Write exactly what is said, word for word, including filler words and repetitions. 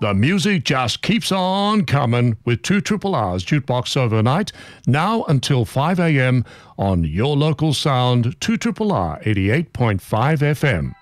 The music just keeps on coming with two Triple R's Jukebox Overnight, now until five a.m. on your local sound, two Triple R eighty-eight point five F M.